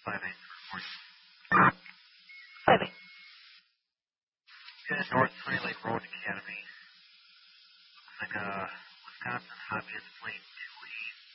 5-8. Yeah, North Three Lake Road Academy. Looks like a Wisconsin hobbyist plane 2-8.